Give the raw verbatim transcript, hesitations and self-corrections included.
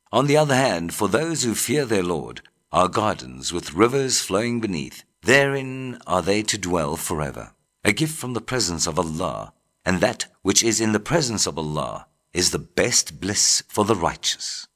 On the other hand, for those who fear their Lord, are gardens with rivers flowing beneath. Therein are they to dwell forever. A gift from the presence of Allah, and that which is in the presence of Allah is the best bliss for the righteous.